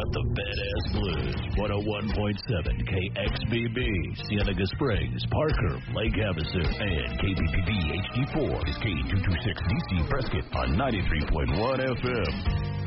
out the badass blues. 101.7 KXBB, Cienega Springs, Parker, Lake Havasu, and KBPB HD4 is K226DC Prescott on 93.1 FM.